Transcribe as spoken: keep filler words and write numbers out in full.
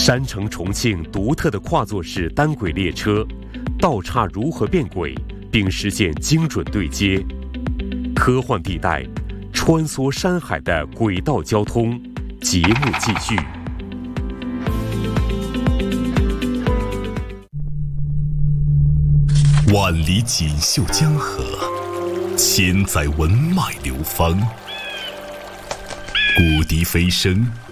山城重庆独特的跨座式单轨列车，道岔如何变轨并实现精准对接？科幻地带，穿梭山海的轨道交通。节目继续。 万里锦绣江河，千载文脉流芳。古笛飞声，